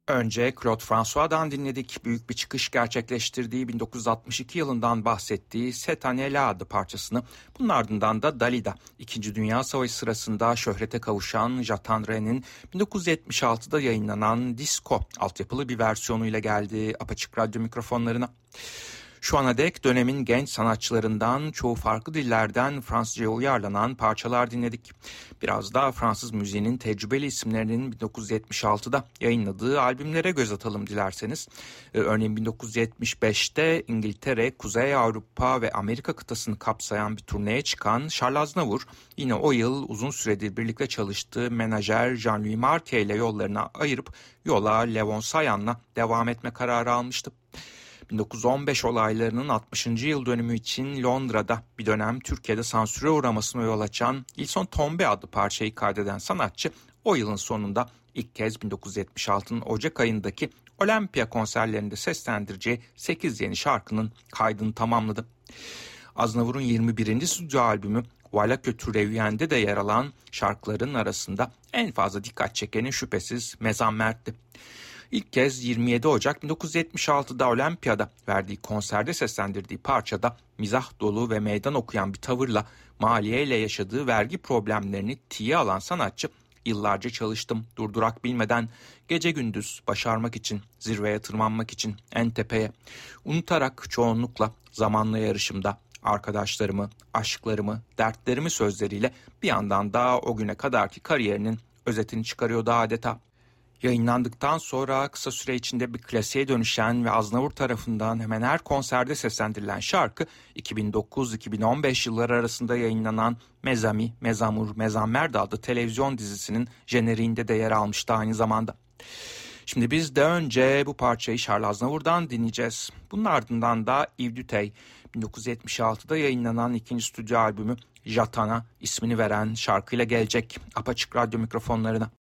Önce Claude François'dan dinledik. Büyük bir çıkış gerçekleştirdiği 1962 yılından bahsettiği Cette année-là adlı parçasını. Bunun ardından da Dalida, İkinci Dünya Savaşı sırasında şöhrete kavuşan Jatandre'nin 1976'da yayınlanan Disco altyapılı bir versiyonuyla geldi Apaçık Radyo mikrofonlarına. Şu ana dek dönemin genç sanatçılarından çoğu farklı dillerden Fransızca'ya uyarlanan parçalar dinledik. Biraz daha Fransız müziğinin tecrübeli isimlerinin 1976'da yayınladığı albümlere göz atalım dilerseniz. Örneğin 1975'te İngiltere, Kuzey Avrupa ve Amerika kıtasını kapsayan bir turneye çıkan Charles Aznavour, yine o yıl uzun süredir birlikte çalıştığı menajer Jean-Louis Marquet ile yollarını ayırıp yola Levon Sayan'la devam etme kararı almıştı. 1915 olaylarının 60. yıl dönümü için Londra'da bir dönem Türkiye'de sansüre uğramasına yol açan Il Son Tombe adlı parçayı kaydeden sanatçı o yılın sonunda ilk kez 1976'nın Ocak ayındaki Olympia konserlerinde seslendireceği 8 yeni şarkının kaydını tamamladı. Aznavour'un 21. stüdyo albümü Voilà que tu reviens'de de yer alan şarkıların arasında en fazla dikkat çekeni şüphesiz Mezammert'ti. İlk kez 27 Ocak 1976'da Olympiya'da verdiği konserde seslendirdiği parçada mizah dolu ve meydan okuyan bir tavırla maliyeyle yaşadığı vergi problemlerini tiye alan sanatçı, yıllarca çalıştım durdurak bilmeden, gece gündüz başarmak için, zirveye tırmanmak için en tepeye, unutarak çoğunlukla zamanla yarışımda arkadaşlarımı, aşklarımı, dertlerimi sözleriyle bir yandan da o güne kadarki kariyerinin özetini çıkarıyordu adeta. Yayınlandıktan sonra kısa süre içinde bir klasiğe dönüşen ve Aznavour tarafından hemen her konserde seslendirilen şarkı 2009-2015 yılları arasında yayınlanan Mezami, Mezamur, Mezammerd adlı televizyon dizisinin jeneriğinde de yer almıştı aynı zamanda. Şimdi biz de önce bu parçayı Charles Aznavour'dan dinleyeceğiz. Bunun ardından da Yves Duteil, 1976'da yayınlanan ikinci stüdyo albümü Jatan'a ismini veren şarkıyla gelecek Apaçık Radyo mikrofonlarına.